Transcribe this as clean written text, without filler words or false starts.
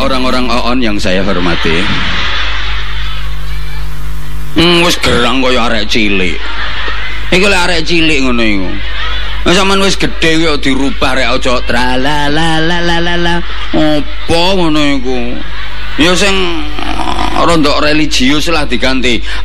orang-orang OON yang saya hormati. Wis gerang kaya arek cilik. Iku lek arek cilik ngono iku. Nek sampean wis gedhe kok dirubah rek aja tralalalala. Apa ngono iku? Ya sing rondok religius lah diganti.